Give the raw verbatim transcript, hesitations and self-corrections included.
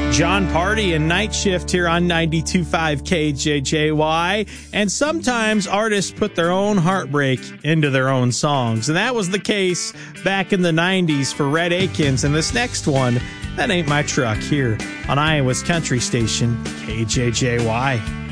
John Party and Night Shift here on ninety-two point five K J J Y. And sometimes artists put their own heartbreak into their own songs. And that was the case back in the nineties for Rhett Akins. And this next one, That Ain't My Truck, here on Iowa's country station, K J J Y.